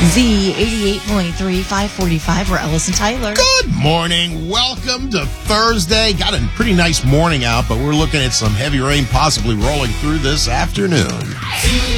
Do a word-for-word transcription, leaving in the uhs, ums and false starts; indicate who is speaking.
Speaker 1: Z eighty-eight point three, five forty-five. We're Ellis and Tyler.
Speaker 2: Good morning. Welcome to Thursday. Got a pretty nice morning out, but we're looking at some heavy rain possibly rolling through this afternoon.